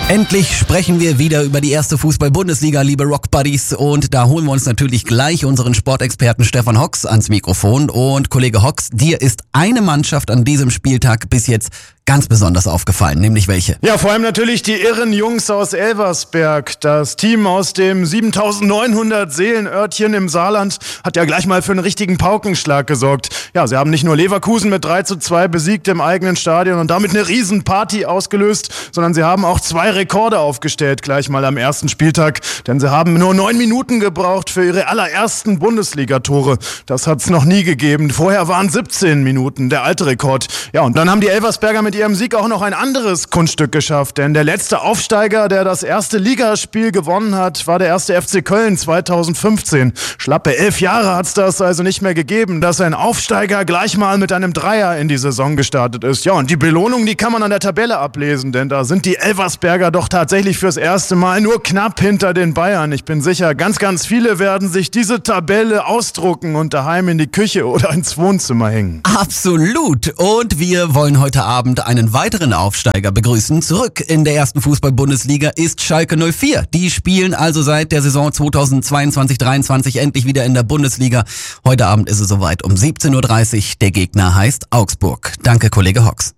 Endlich sprechen wir wieder über die erste Fußball-Bundesliga, liebe Rock-Buddies. Und da holen wir uns natürlich gleich unseren Sportexperten Stefan Hocks ans Mikrofon. Und Kollege Hocks, dir ist eine Mannschaft an diesem Spieltag bis jetzt ganz besonders aufgefallen, nämlich welche? Ja, vor allem natürlich die irren Jungs aus Elversberg. Das Team aus dem 7900 Seelenörtchen im Saarland hat ja gleich mal für einen richtigen Paukenschlag gesorgt. Ja, sie haben nicht nur Leverkusen mit 3:2 besiegt im eigenen Stadion und damit eine Riesenparty ausgelöst, sondern sie haben auch 2 Rekorde aufgestellt, gleich mal am ersten Spieltag. Denn sie haben nur 9 Minuten gebraucht für ihre allerersten Bundesligatore. Das hat's noch nie gegeben. Vorher waren 17 Minuten der alte Rekord. Ja, und dann haben die Elversberger mit ihrem Sieg auch noch ein anderes Kunststück geschafft, denn der letzte Aufsteiger, der das erste Ligaspiel gewonnen hat, war der erste FC Köln 2015. Schlappe 11 Jahre hat's das also nicht mehr gegeben, dass ein Aufsteiger gleich mal mit einem Dreier in die Saison gestartet ist. Ja, und die Belohnung, die kann man an der Tabelle ablesen, denn da sind die Elversberger doch tatsächlich fürs erste Mal nur knapp hinter den Bayern. Ich bin sicher, ganz, ganz viele werden sich diese Tabelle ausdrucken und daheim in die Küche oder ins Wohnzimmer hängen. Absolut. Und wir wollen heute Abend einen weiteren Aufsteiger begrüßen. Zurück in der ersten Fußball-Bundesliga ist Schalke 04. Die spielen also seit der Saison 2022/23 endlich wieder in der Bundesliga. Heute Abend ist es soweit um 17:30 Uhr. Der Gegner heißt Augsburg. Danke, Kollege Hocks.